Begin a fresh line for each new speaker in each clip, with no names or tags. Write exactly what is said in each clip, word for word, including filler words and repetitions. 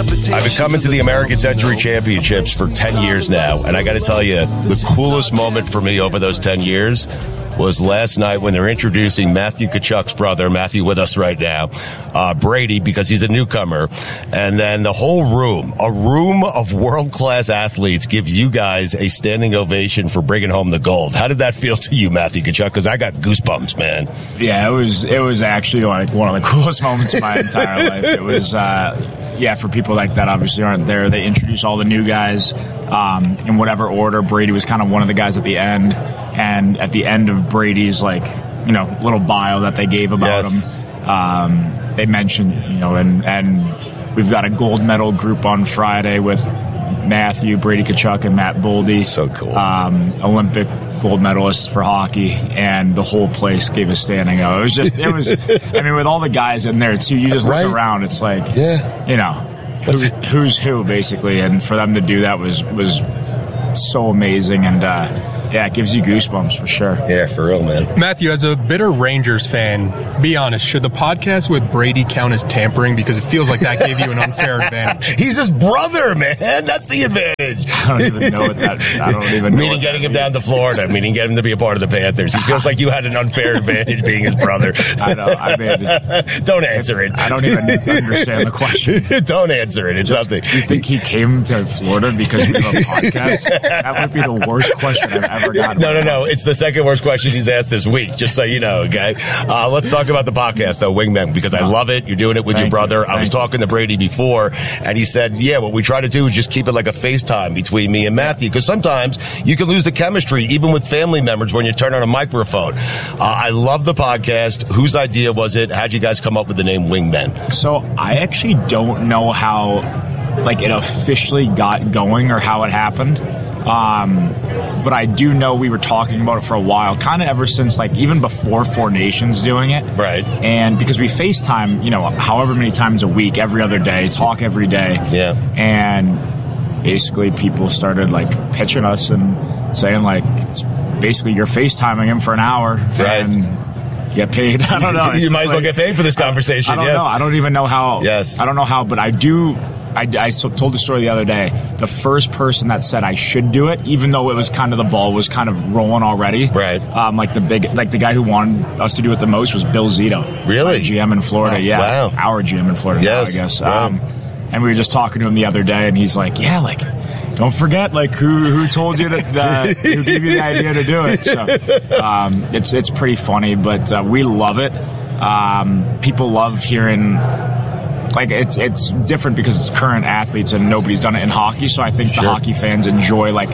I've been coming to the American Century Championships for ten years now, and I got to tell you, the coolest moment for me over those ten years was last night when they're introducing Matthew Tkachuk's brother, Matthew with us right now, uh, Brady, because he's a newcomer. And then the whole room, a room of world-class athletes gives you guys a standing ovation for bringing home the gold. How did that feel to you, Matthew Tkachuk? Because I got goosebumps, man.
Yeah, it was it was actually like one of the coolest moments of my entire life. It was, uh, yeah, for people like that obviously aren't there. They introduce all the new guys um, in whatever order. Brady was kind of one of the guys at the end. And at the end of Brady's, like, you know, little bio that they gave about
yes.
him, um, they mentioned, you know, and, and we've got a gold medal group on Friday with Matthew, Brady Tkachuk, and Matt Boldy.
So cool.
Um, Olympic gold medalists for hockey, and the whole place gave a standing O. It was just, it was, I mean, with all the guys in there, too, you just
right?
look around, it's like,
yeah.
you know, who, who's who, basically. And for them to do that was, was so amazing. And, uh, yeah, it gives you goosebumps for sure.
Yeah, for real, man.
Matthew, as a bitter Rangers fan, be honest, should the podcast with Brady count as tampering? Because it feels like that gave you an unfair advantage.
He's his brother, man. That's the advantage.
I don't even know what that I don't even know.
Meaning getting him down to Florida, meaning getting him to be a part of the Panthers. He feels like you had an unfair advantage being his brother.
I know. I mean,
don't answer it.
I don't even understand the question.
Don't answer it. It's
Just,
something.
You think he came to Florida because we have a podcast? That might be the worst question I've ever gotten.
No, no, no. It's the second worst question he's asked this week, just so you know, okay? Uh, let's talk about the podcast, though, Wingmen, because I love it. You're doing it with
Thank
your brother.
you.
I was
Thank
talking to Brady before, and he said, yeah, what we try to do is just keep it like a FaceTime between me and Matthew, because sometimes you can lose the chemistry, even with family members, when you turn on a microphone. Uh, I love the podcast. Whose idea was it? How'd you guys come up with the name Wingmen?
So I actually don't know how, like, it officially got going or how it happened. Um, but I do know we were talking about it for a while, kind of ever since, like, even before Four Nations doing it.
Right.
And because we FaceTime, you know, however many times a week, every other day, talk every day.
Yeah.
And basically people started, like, pitching us and saying, like, it's basically you're FaceTiming him for an hour.
Right.
And get paid. I don't know.
You might as well
like,
get paid for this conversation.
I, I don't
yes.
know. I don't even know how.
Yes.
I don't know how, but I do. I, I told the story the other day. The first person that said I should do it, even though it was kind of the ball was kind of rolling already.
Right.
Um, like the big, like the guy who wanted us to do it the most was Bill Zito.
Really?
G M in Florida. Yeah.
Wow.
Our G M in Florida.
Yes.
Now, I guess.
Wow.
Um, and we were just talking to him the other day, and he's like, "Yeah, like, don't forget, like, who who told you that, uh, who gave you the idea to do it." So um, it's it's pretty funny, but uh, we love it. Um, people love hearing. Like, it's it's different because it's current athletes and nobody's done it in hockey, so I think
Sure.
the hockey fans enjoy, like,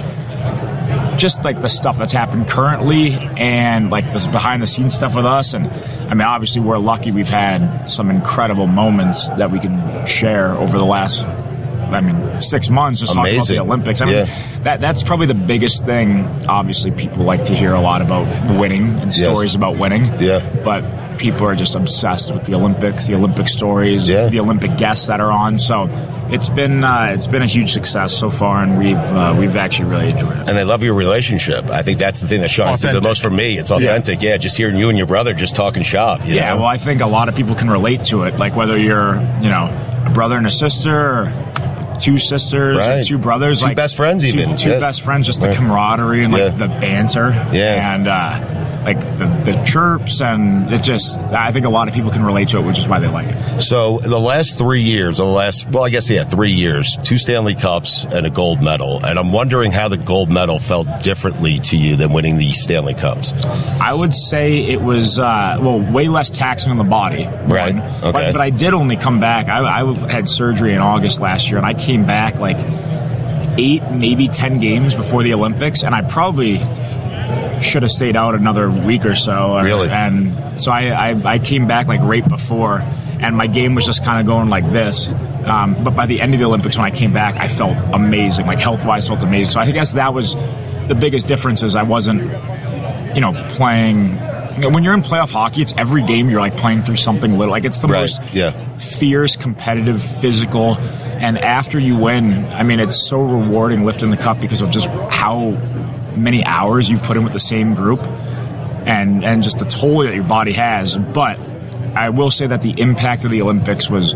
just, like, the stuff that's happened currently and, like, this behind-the-scenes stuff with us. And, I mean, obviously we're lucky we've had some incredible moments that we can share over the last, I mean, six months just talking about the Olympics. I mean,
yeah.
that that's probably the biggest thing. Obviously, people like to hear a lot about winning and stories
Yes.
about winning.
Yeah.
But people are just obsessed with the Olympics, the Olympic stories,
Yeah.
the Olympic guests that are on. So it's been uh, it's been a huge success so far, and we've uh, we've actually really enjoyed it.
And I love your relationship. I think that's the thing that shines through the most for me. It's authentic. Yeah. yeah, just hearing you and your brother just talking shop. You
Yeah,
know?
well, I think a lot of people can relate to it. Like whether you're, you know, a brother and a sister, or two sisters,
right.
or two brothers,
two
like
best friends,
two,
even
two
yes.
best friends, just the
right.
camaraderie and like
yeah.
the banter,
yeah,
and uh, like the, the chirps, and it just, I think a lot of people can relate to it, which is why they like it.
So the last three years, or the last, well, I guess, yeah, three years, two Stanley Cups and a gold medal. And I'm wondering how the gold medal felt differently to you than winning the Stanley Cups.
I would say it was, uh, well, way less taxing on the body.
Right.
One.
Okay.
But, but I did only come back. I, I had surgery in August last year, and I came back like eight, maybe ten games before the Olympics, and I probably should have stayed out another week or so.
Really?
And so I, I, I came back like right before, and my game was just kind of going like this. Um, but by the end of the Olympics, when I came back, I felt amazing. Like health-wise, felt amazing. So I guess that was the biggest difference. Is I wasn't, you know, playing. You know, when you're in playoff hockey, it's every game you're like playing through something little. Like it's the
right.
most
yeah.
fierce, competitive, physical. And after you win, I mean, it's so rewarding lifting the cup because of just how many hours you've put in with the same group and and just the toll that your body has. But I will say that the impact of the Olympics was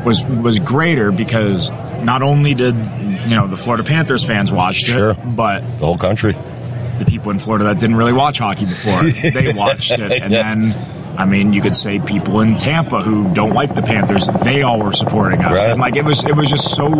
was was greater because not only did, you know, the Florida Panthers fans watched
Sure.
it, but
The whole country.
the people in Florida that didn't really watch hockey before, they watched it. And
Yeah.
then, I mean, you could say people in Tampa who don't like the Panthers, they all were supporting us.
Right.
And like it was it was just so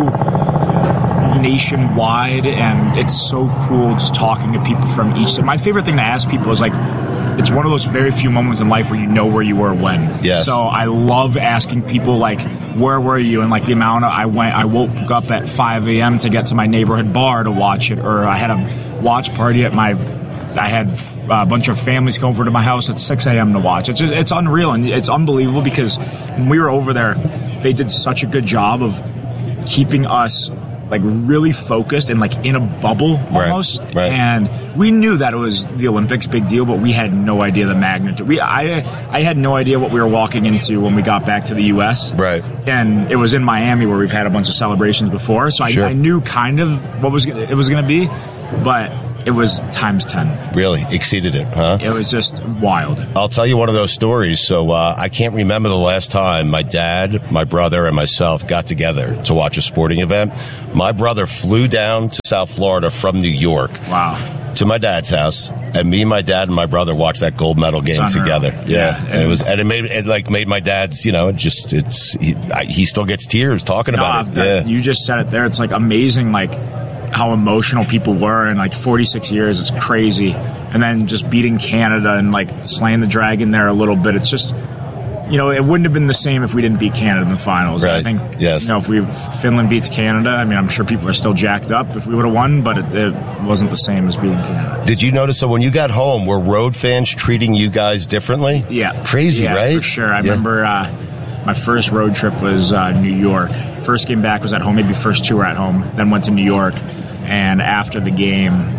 nationwide, and it's so cool just talking to people from each. My favorite thing to ask people is like, it's one of those very few moments in life where you know where you were when.
Yes.
So I love asking people like, where were you? And like the amount of, I went, I woke up at five a.m. to get to my neighborhood bar to watch it, or I had a watch party at my, I had a bunch of families come over to my house at six a.m. to watch. It's just, it's unreal, and it's unbelievable because when we were over there, they did such a good job of keeping us like really focused and like in a bubble almost.
Right, right.
And we knew that it was the Olympics, big deal, but we had no idea the magnitude. We I I had no idea what we were walking into when we got back to the U S.
Right.
And it was in Miami where we've had a bunch of celebrations before, so I,
Sure.
I knew kind of what was gonna, it was going to be, but it was times ten.
Really exceeded it, huh?
It was just wild.
I'll tell you one of those stories. So uh, I can't remember the last time my dad, my brother, and myself got together to watch a sporting event. My brother flew down to South Florida from New York.
Wow.
To my dad's house, and me, my dad, and my brother watched that gold medal game
It's unreal.
together. Yeah,
Yeah,
and it was, and it made it like made my dad's, you know, it just it's he, I, he still gets tears talking
No,
about it.
that-
Yeah,
You just said it there. It's like amazing, like how emotional people were in like forty-six years. It's crazy. And then just beating Canada and like slaying the dragon there a little bit. It's just, you know, it wouldn't have been the same if we didn't beat Canada in the finals.
Right.
I think,
Yes.
you know, if we Finland beats Canada, I mean, I'm sure people are still jacked up if we would have won, but it, it wasn't the same as beating Canada.
Did you notice? So when you got home, were road fans treating you guys differently?
Yeah.
Crazy,
yeah,
right?
For sure. I
Yeah.
remember uh, my first road trip was uh, New York. First game back was at home, maybe first two were at home, then went to New York. And after the game, um,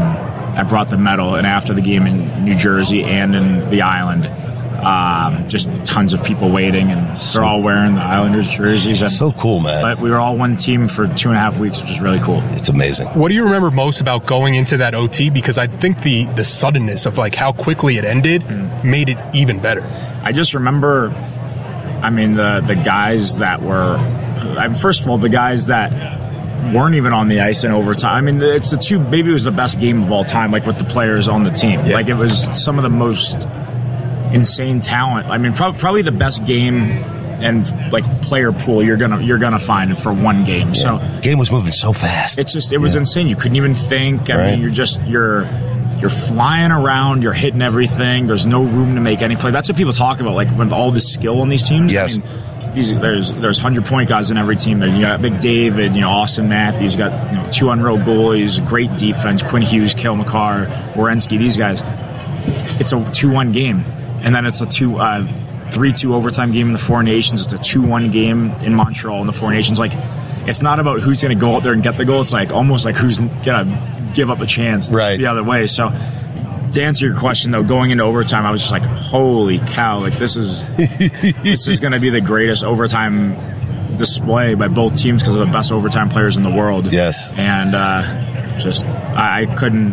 I brought the medal. And after the game in New Jersey and in the island, um, just tons of people waiting. And they're all wearing the Islanders jerseys. And,
So cool, man.
But we were all one team for two and a half weeks, which is really cool.
It's amazing.
What do you remember most about going into that O T? Because I think the, the suddenness of like how quickly it ended mm. made it even better.
I just remember, I mean, the, the guys that were, I, first of all, the guys that weren't even on the ice in overtime. I mean, it's the two, maybe it was the best game of all time, like with the players on the team.
Yeah.
Like it was some of the most insane talent. I mean, pro- probably the best game and like player pool you're gonna you're gonna find for one game. Yeah. So
game was moving so fast.
It's just it was yeah. insane. You couldn't even think. I
right.
mean, you're just you're you're flying around. You're hitting everything. There's no room to make any play. That's what people talk about. Like with all this skill on these teams.
Yes.
I mean, These, there's there's one hundred point guys in every team. You got Big David, you know, Austin Matthews, you got you know, two unreal goalies, great defense, Quinn Hughes, Cale Makar, Werenski, these guys. It's a two one game, and then it's a two uh, three two overtime game in the Four Nations. It's a two one game in Montreal in the Four Nations. Like, it's not about who's going to go out there and get the goal. It's like almost like who's going to give up a chance
right.
the other way. So, to answer your question, though, going into overtime, I was just like, "Holy cow! Like this is this is going to be the greatest overtime display by both teams because of the best overtime players in the world."
Yes,
and uh, just I, I couldn't.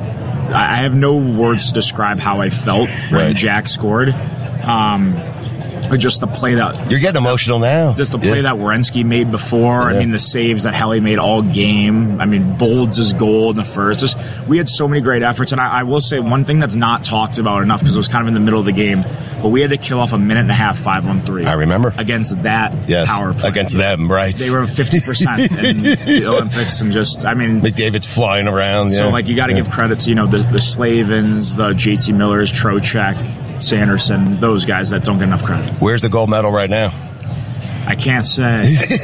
I have no words to describe how I felt when
right.
Jack scored. Um, Or just the play that
you're getting emotional now.
Just the play yeah. that Werenski made before. Yeah. I mean, the saves that Helly made all game. I mean, Bolds' goal in the first. Just we had so many great efforts, and I, I will say one thing that's not talked about enough because it was kind of in the middle of the game, but we had to kill off a minute and a half five on three.
I remember
against that
yes.
power play.
Against them, right?
They were fifty percent in the Olympics, and just I mean,
McDavid's flying around.
So
yeah.
like you got to
yeah.
give credit to you know the the Slavins, the J T Millers, Trocheck, Sanderson, those guys that don't get enough credit.
Where's the gold medal right now?
I can't say.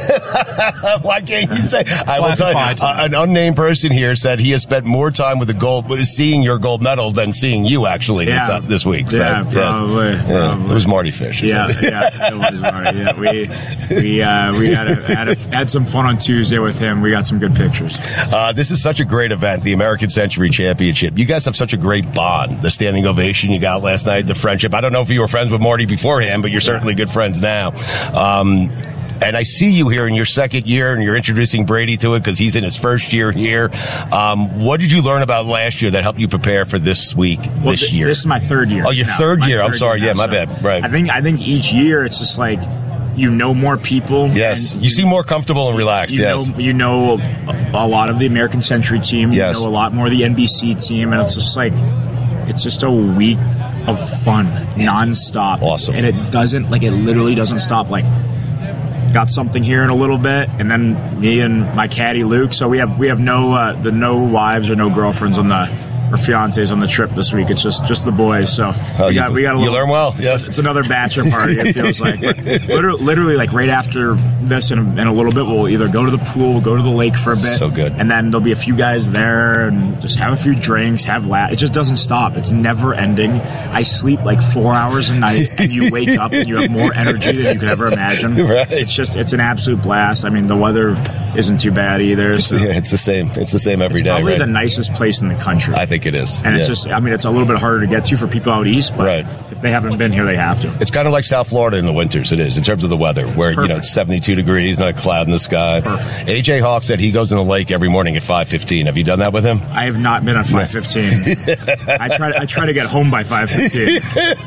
Why can't you say? I will tell you, uh, an unnamed person here said he has spent more time with the gold, with seeing your gold medal than seeing you actually this
yeah.
uh, this week. So,
yeah, probably,
yes.
probably.
Yeah, it was Marty Fish.
Yeah, it? yeah, it was Marty. Yeah, we we uh, we had a, had, a, had some fun on Tuesday with him. We got some good pictures.
Uh, this is such a great event, the American Century Championship. You guys have such a great bond. The standing ovation you got last night, the friendship. I don't know if you were friends with Marty beforehand, but you're certainly good friends now. Um, And I see you here in your second year, and you're introducing Brady to it because he's in his first year here. Um, what did you learn about last year that helped you prepare for this week,
well,
this
th-
year?
This is my third year.
Oh, your
now.
third
my
year.
Third
I'm sorry.
year
Yeah,
now,
my
so
bad. Right.
I think I think each year it's just like you know more people.
Yes, you seem more comfortable and relaxed.
You
yes,
know, you know a lot of the American Century team.
Yes.
You know a lot more of the N B C team, and it's just like it's just a week of fun, nonstop.
Awesome,
and it doesn't like it literally doesn't stop. Like, got something here in a little bit, and then me and my caddy Luke. So we have we have no uh, the no wives or no girlfriends on the. Or fiancés on the trip this week. It's just just the boys. So
oh,
we got
you,
we got a little.
You learn well. Yes,
it's, it's another bachelor party. It feels like but literally, literally like right after this, in a, in a little bit, we'll either go to the pool, we'll go to the lake for a bit.
So good.
And then there'll be a few guys there, and just have a few drinks, have la. It just doesn't stop. It's never ending. I sleep like four hours a night, and you wake up and you have more energy than you could ever imagine.
Right.
It's just it's an absolute blast. I mean, the weather isn't too bad either. So.
Yeah, it's the same. It's the same every
it's
day.
Probably
right?
the nicest place in the country.
I think it is.
And
yeah.
it's just, I mean, it's a little bit harder to get to for people out east, but
right.
if they haven't been here, they have to.
It's kind of like South Florida in the winters. It is in terms of the weather,
it's
where
perfect.
you know it's seventy-two degrees, not a cloud in the sky.
Perfect.
A J Hawk said he goes in the lake every morning at five fifteen. Have you done that with him?
I have not been at five fifteen. I try. To, I try to get home by five fifteen.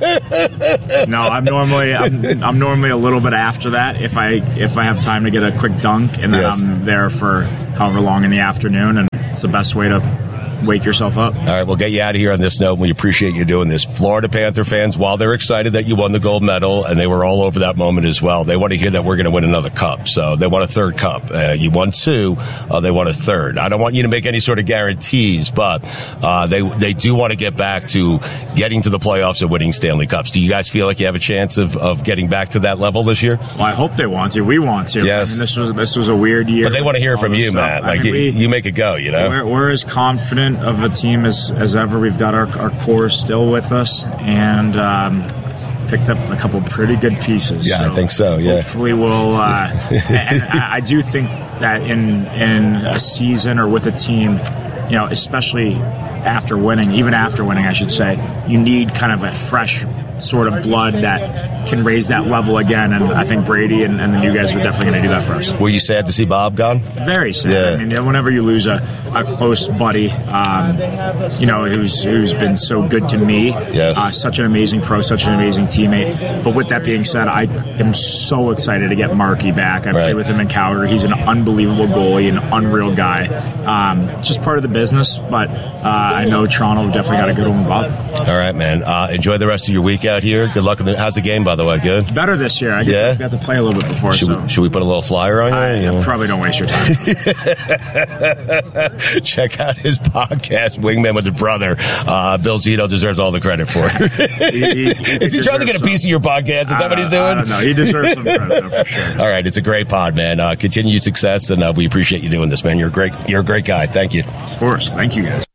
No, I'm normally I'm, I'm normally a little bit after that if I if I have time to get a quick dunk, and then
yes.
I'm there for however long in the afternoon, and it's the best way to wake yourself up.
All right, we'll get you out of here on this note. We appreciate you doing this. Florida Panther fans, while they're excited that you won the gold medal, and they were all over that moment as well, they want to hear that we're going to win another cup. So they want a third cup. Uh, you won two, uh, they want a third. I don't want you to make any sort of guarantees, but uh, they they do want to get back to getting to the playoffs and winning Stanley Cups. Do you guys feel like you have a chance of, of getting back to that level this year?
Well, I hope they want to. We want to.
Yes.
I mean, this was this was a weird year.
But they want to hear from you,
stuff.
Matt. Like
I mean,
you,
we,
you make it go, you know?
We're, we're as confident of a team as, as ever. We've got our, our core still with us, and um, picked up a couple pretty good pieces.
Yeah,
so
I think so, yeah.
Hopefully we'll... Uh, and I, I do think that in in a season or with a team, you know, especially after winning, even after winning, I should say, you need kind of a fresh sort of blood that can raise that level again, and I think Brady and, and the new guys are definitely going to do that for us.
Were you sad to see Bob gone?
Very sad.
Yeah.
I mean, whenever you lose a, a close buddy, um, you know, who's who's been so good to me,
yes.
uh, such an amazing pro, such an amazing teammate. But with that being said, I am so excited to get Marky back. I
right.
played with him in Calgary. He's an unbelievable goalie, an unreal guy. Um, just part of the business, but uh, I know Toronto definitely got a good one with Bob.
All right, man. Uh, enjoy the rest of your week out here. Good luck. In the, how's the game, by the way? Good?
Better this year. I get
yeah?
to, got to play a little bit before.
Should,
so.
we, should we put a little flyer on you?
I,
you know?
Probably don't waste your time.
Check out his podcast, Wingman with the Brother. Uh, Bill Zito deserves all the credit for it.
he, he, he
Is he trying to get a piece some. of your podcast? Is that what he's doing?
I don't know. He deserves some credit, for sure.
All right. It's a great pod, man. Uh, continued success, and uh, we appreciate you doing this, man. You're a great, you're a great guy. Thank you.
Of course. Thank you, guys.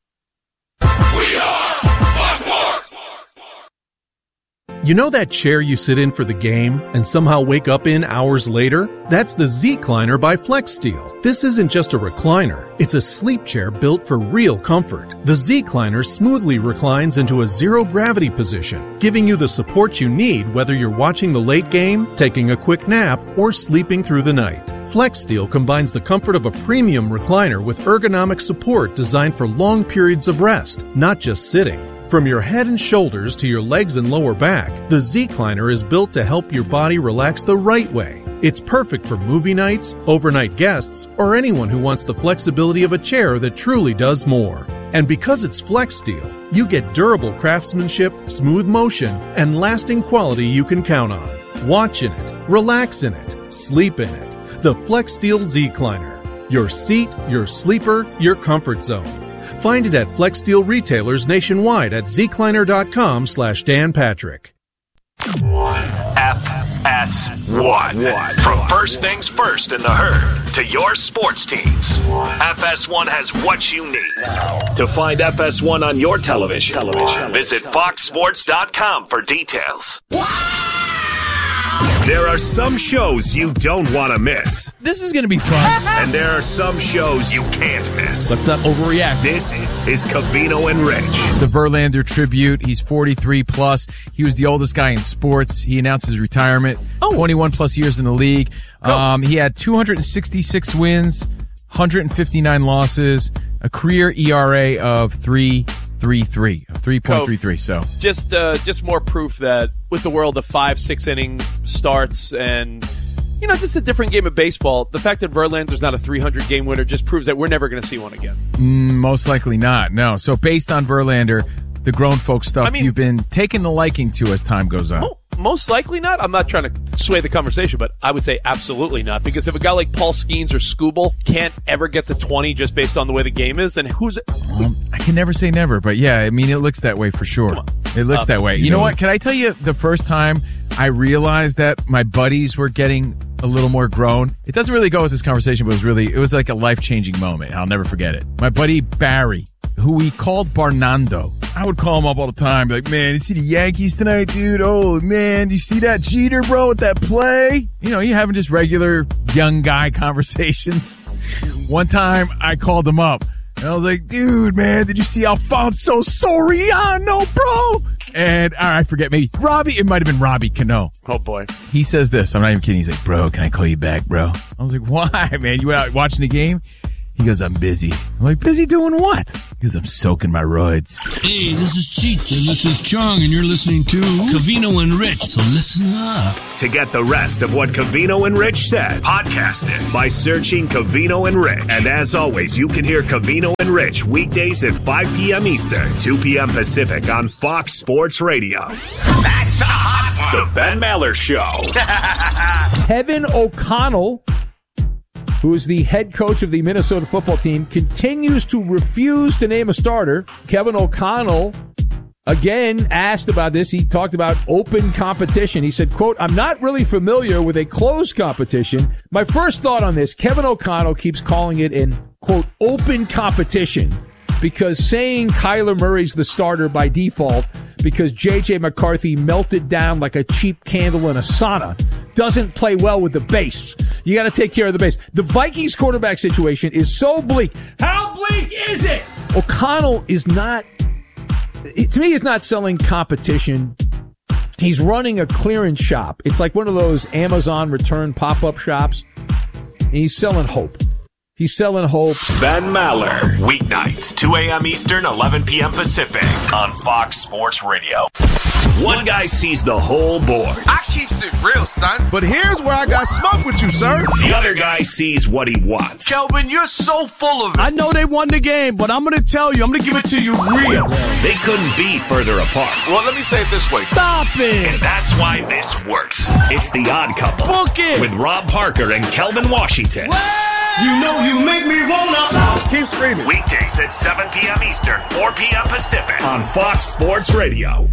You know that chair you sit in for the game and somehow wake up in hours later? That's the Z-Cliner by FlexSteel. This isn't just a recliner. It's a sleep chair built for real comfort. The Z-Cliner smoothly reclines into a zero-gravity position, giving you the support you need whether you're watching the late game, taking a quick nap, or sleeping through the night. FlexSteel combines the comfort of a premium recliner with ergonomic support designed for long periods of rest, not just sitting. From your head and shoulders to your legs and lower back, the Z-Cliner is built to help your body relax the right way. It's perfect for movie nights, overnight guests, or anyone who wants the flexibility of a chair that truly does more. And because it's FlexSteel, you get durable craftsmanship, smooth motion, and lasting quality you can count on. Watch in it, relax in it, sleep in it. The FlexSteel Z-Cliner. Your seat, your sleeper, your comfort zone. Find it at FlexSteel retailers nationwide at zcliner.com slash Dan Patrick.
F S one. From first things first in the herd to your sports teams, F S one has what you need. To find F S one on your television, visit fox sports dot com for details. There are some shows you don't want to miss.
This is going to be fun.
And there are some shows you can't miss.
Let's not overreact.
This is Covino and Rich.
The Verlander tribute. He's forty-three plus. He was the oldest guy in sports. He announced his retirement. Oh. twenty-one plus years in the league. Um, he had two hundred sixty-six wins, one hundred fifty-nine losses, a career E R A of three three three, three point three three. So
just uh, just more proof that with the world of five, six inning starts and you know, just a different game of baseball. The fact that Verlander's not a three hundred game winner just proves that we're never going to see one again.
Mm, most likely not, no. So based on Verlander, the grown folk stuff I mean, you've been taking the liking to as time goes on.
Mo- most likely not. I'm not trying to sway the conversation, but I would say absolutely not. Because if a guy like Paul Skeens or Skubal can't ever get to twenty just based on the way the game is, then who's...
Um, I can never say never, but yeah, I mean, it looks that way for sure. It looks um, that way. You, you know, know what? Can I tell you the first time I realized that my buddies were getting a little more grown? It doesn't really go with this conversation, but it was really, it was like a life-changing moment. I'll never forget it. My buddy Barry, who we called Barnando. I would call him up all the time, be like, man, you see the Yankees tonight, dude? Oh, man, you see that Jeter, bro, with that play? You know, you having just regular young guy conversations. One time, I called him up, and I was like, dude, man, did you see Alfonso Soriano, bro? And uh, I forget, maybe Robbie, it might have been Robbie Cano.
Oh, boy.
He says this, I'm not even kidding, he's like, bro, can I call you back, bro? I was like, why, man? You went out watching the game? He goes, I'm busy. I'm like, busy doing what? Because I'm soaking my roids.
Hey, this is Cheech, and this is Chong, and you're listening to Covino and Rich, so listen up.
To get the rest of what Covino and Rich said, podcast it by searching Covino and Rich. And as always, you can hear Covino and Rich weekdays at five p.m. Eastern, two p.m. Pacific on Fox Sports Radio. That's a hot one. The Ben Maller Show.
Kevin O'Connell, who is the head coach of the Minnesota football team, continues to refuse to name a starter. Kevin O'Connell, again, asked about this. He talked about open competition. He said, quote, I'm not really familiar with a closed competition. My first thought on this, Kevin O'Connell keeps calling it an, quote, open competition because saying Kyler Murray's the starter by default because J J McCarthy melted down like a cheap candle in a sauna doesn't play well with the base. You got to take care of the base. The Vikings quarterback situation is so bleak. How bleak is it? O'Connell is not, to me, he's not selling competition. He's running a clearance shop. It's like one of those Amazon return pop-up shops. And he's selling hope. He's selling hope.
Ben Maller, weeknights, two a.m. Eastern, eleven p.m. Pacific on Fox Sports Radio. One guy sees the whole board.
I keeps it real, son. But here's where I got smoke with you, sir.
The other guy sees what he wants.
Kelvin, you're so full of it. I know they won the game, but I'm going to tell you, I'm going to give it to you real.
They couldn't be further apart.
Well, let me say it this way. Stop it.
And that's why this works. It's The Odd Couple.
Book it.
With Rob Parker and Kelvin Washington.
What? You know you make me wanna keep screaming.
Weekdays at seven p.m. Eastern, four p.m. Pacific on Fox Sports Radio.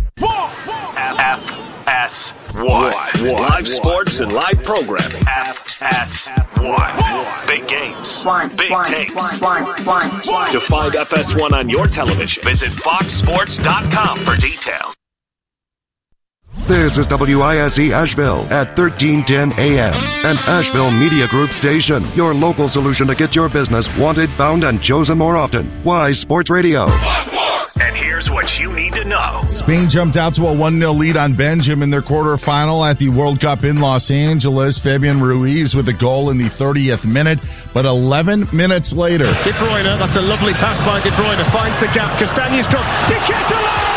F S one. Live sports and live programming. F S one. Big games. Big takes. To find F S one on your television, visit fox sports dot com for details.
This is W I S E Asheville at thirteen ten A M, an Asheville Media Group station. Your local solution to get your business wanted, found, and chosen more often. Wise Sports Radio.
And here's what you need to know.
Spain jumped out to a one nil lead on Belgium in their quarterfinal at the World Cup in Los Angeles. Fabian Ruiz with a goal in the thirtieth minute, but eleven minutes later.
De Bruyne, that's a lovely pass by De Bruyne, finds the gap. Castaña's cross. De Ketelaere!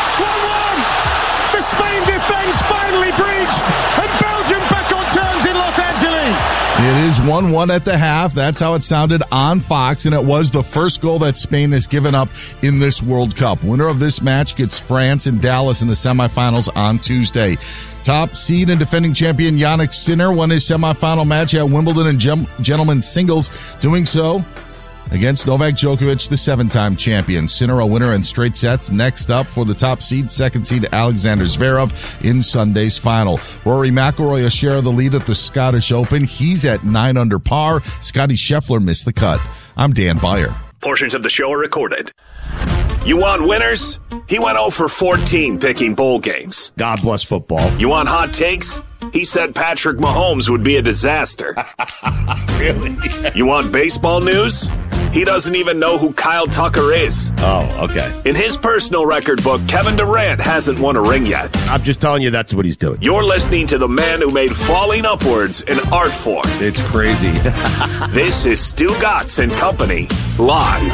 The Spain defense finally breached, and Belgium back on terms in Los Angeles.
It is one one at the half. That's how it sounded on Fox, and it was the first goal that Spain has given up in this World Cup. Winner of this match gets France and Dallas in the semifinals on Tuesday. Top seed and defending champion Jannik Sinner won his semifinal match at Wimbledon in gem- gentlemen's singles, doing so against Novak Djokovic, the seven-time champion. Sinner a winner in straight sets. Next up for the top seed, second seed Alexander Zverev in Sunday's final. Rory McIlroy a share of the lead at the Scottish Open. He's at nine under par. Scotty Scheffler missed the cut. I'm Dan Beyer.
Portions of the show are recorded. You want winners? He went oh for fourteen picking bowl games.
God bless football.
You want hot takes? He said Patrick Mahomes would be a disaster.
Really?
You want baseball news? He doesn't even know who Kyle Tucker is.
Oh, okay.
In his personal record book, Kevin Durant hasn't won a ring yet.
I'm just telling you that's what he's doing.
You're listening to the man who made falling upwards an art form.
It's crazy.
This is Stu Gatz and Company, live.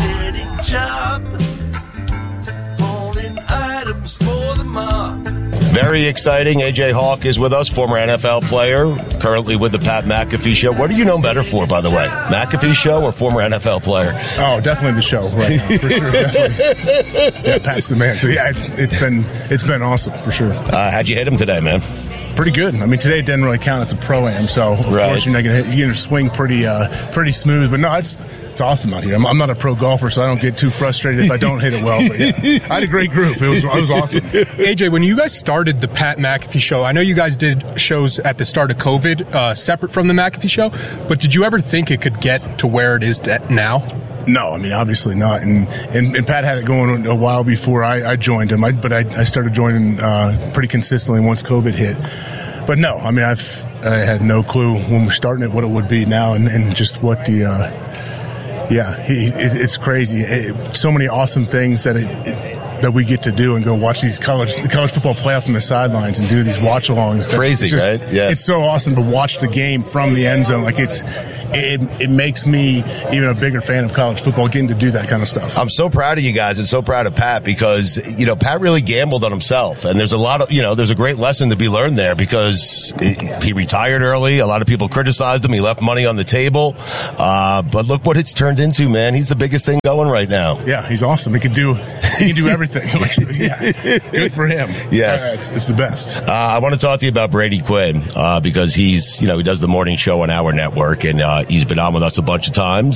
Job, holding items for the mark.
Very exciting. A J Hawk is with us, former N F L player, currently with the Pat McAfee Show. What are you known better for, by the way? McAfee Show or former N F L player?
Oh, definitely the show right now, for sure. Definitely. Yeah, Pat's the man. So yeah, it's it's been it's been awesome for sure.
Uh, how'd you hit him today, man?
Pretty good. I mean, today it didn't really count. It's a pro-am, so of
right.
course you're not gonna hit, you're gonna swing pretty uh, pretty smooth. But no, it's it's awesome out here. I'm, I'm not a pro golfer, so I don't get too frustrated if I don't hit it well. But yeah, I had a great group. It was it was awesome.
A J, when you guys started the Pat McAfee Show, I know you guys did shows at the start of COVID, uh, separate from the McAfee Show. But did you ever think it could get to where it is now?
No, I mean, obviously not. And and, and Pat had it going a while before I, I joined him. I, but I, I started joining uh, pretty consistently once COVID hit. But no, I mean, I've I had no clue when we're starting it what it would be now, and, and just what the uh, yeah, he, it, it's crazy. It, so many awesome things that it, it that we get to do and go watch these college the college football playoff from the sidelines and do these watch alongs.
Crazy,
just,
right? Yeah,
it's so awesome to watch the game from the end zone. Like it's. It, it makes me even a bigger fan of college football, getting to do that kind of stuff.
I'm so proud of you guys and so proud of Pat because, you know, Pat really gambled on himself. And there's a lot of, you know, there's a great lesson to be learned there because he retired early. A lot of people criticized him. He left money on the table. Uh, but look what it's turned into, man. He's the biggest thing going right now.
Yeah, he's awesome. He can do, he can do everything. Yeah, good for him.
Yes.
Uh, it's, it's the best.
Uh, I want to talk to you about Brady Quinn uh, because he's, you know, he does the morning show on our network and uh, he's been on with us a bunch of times.